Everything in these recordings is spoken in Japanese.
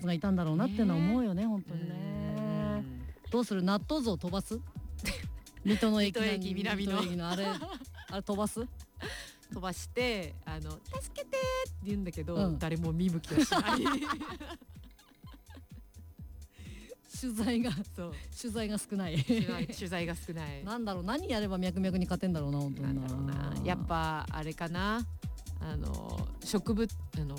がいたんだろうなっていうのは思うよね、本当にね。どうする、納豆像飛ばす水戸の駅南のあれ飛ばす飛ばして助けてって言うんだけど、誰も見向きはしない取材が少ない取材が少ないなんだろう、何やれば脈々に勝てんだろうな、本当にな。 やっぱあれかな、植物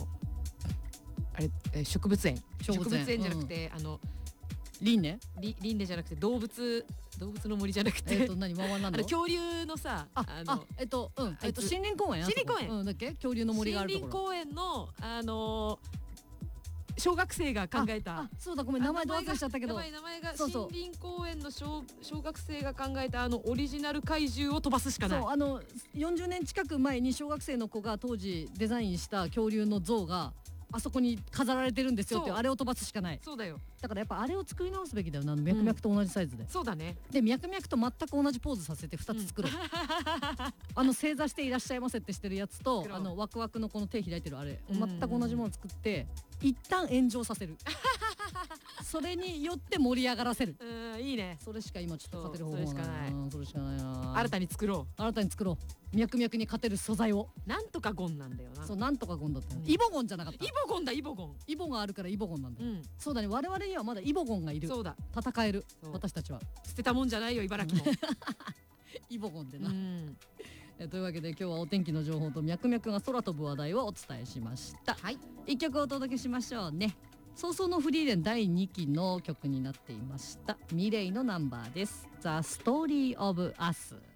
園じゃなくて輪廻じゃなくて動物の森じゃなくて何ワンワンなんだろう、 恐竜のさ森林公園だっけ、恐竜の森があるところ、 森林公園の小学生が考えた、 そうだ、ごめん、名前ど忘れしちゃったけど、 名前が森林公園の小学生が考えたオリジナル怪獣を飛ばすしかない。 そう40年近く前に小学生の子が当時デザインした恐竜の像があそこに飾られてるんですよっていう、あれを飛ばすしかない。 そうだよ。 だからやっぱあれを作り直すべきだよな、脈々と同じサイズで。 そうだね。 で脈々と全く同じポーズさせて2つ作ろう正座していらっしゃいませってしてるやつとワクワクのこの手開いてるあれ、全く同じもの作って一旦炎上させるそれによって盛り上がらせる。 いいね。 それしか今ちょっと勝てる方法それしかない。 それしかないな。 新たに作ろう、脈々に勝てる素材を。 なんとかゴンなんだよな。 そう、なんとかゴンだった。イボゴンじゃなかった。 イボゴンだ、イボゴン。 イボがあるからイボゴンなんだよ。そうだね、我々にはまだイボゴンがいる。そうだ、戦える。私たちは捨てたもんじゃないよ、茨城もイボゴンでな。というわけで今日はお天気の情報と脈々が空飛ぶ話題をお伝えしました。はい、一曲お届けしましょうね。早々のフリーレン第2期の曲になっていましたミレイのナンバーです。 The Story of Us。